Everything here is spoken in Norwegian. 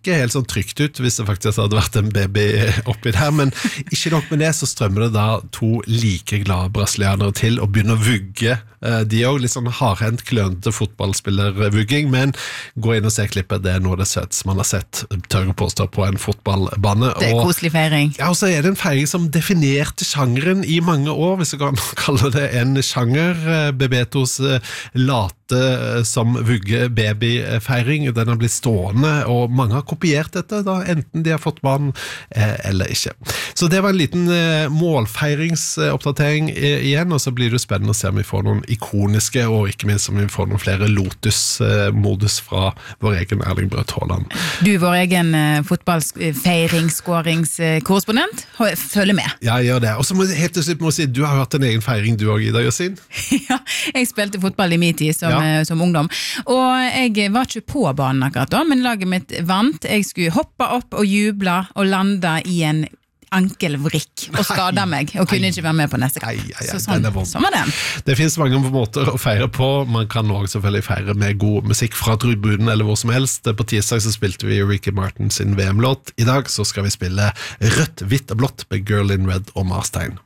ikke helt sånn trygt ut hvis det faktisk hadde vært en baby oppi der, men ikke nok med det, så strømmer det da 2 like glade brasilianere til og begynner å vugge. De er jo litt sånn hardhendt, klønete fotballspillervugging, men gå inn og se klippet, det er noe av det søteste man har sett, tør å påstå, på en fotballbane. Det er koselig feiring. Ja, og så er det en feiring som definerte sjangeren i mange år, hvis jeg kan kalle det en sjanger. Bebetos late som vugge babyfeiring, den har blitt stående, og mange har kopiert dette, da, enten de har fått barn eller ikke. Så det var en liten målfeiringsoppdatering igjen, og så blir det spennende å se om vi får noen ikoniske, og ikke minst om vi får noen flere Lotus-modus fra vår egen Erling Braut Haaland. Du, vår egen fotballfeiring-skåringskorrespondent, følger med. Ja, jeg gjør det. Og så må jeg helt til slutt si, du har hatt en egen feiring du også, Ida Jøsin? Ja, jeg spilte fotball i min tid som ungdom, og jeg var ikke på banen akkurat da, men laget mitt vant. Jeg skulle hoppe opp og juble og lande i en ankelvrikk og skada meg og kunne ikke være med på neste kamp. Så sånn var det. Det finnes mange måter å feire på. Man kan også selvfølgelig feire med god musikk fra tribunen eller hvor som helst. På tirsdag så spilte vi Ricky Martin sin VM-låt. I dag så skal vi spille Rødt, hvitt og blått med Girl in Red og Marstein.